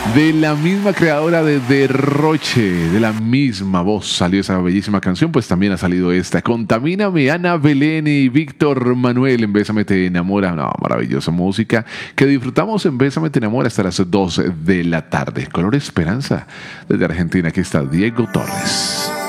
De la misma creadora de Derroche, de la misma voz salió esa bellísima canción, pues también ha salido esta. Contamíname, Ana Belén y Víctor Manuel en Bésame te enamora. No, maravillosa música que disfrutamos en Bésame te enamora hasta las 2 de la tarde. Color Esperanza, desde Argentina, aquí está Diego Torres.